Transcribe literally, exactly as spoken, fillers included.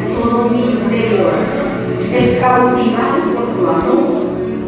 todo mi interior es cautivado por tu amor,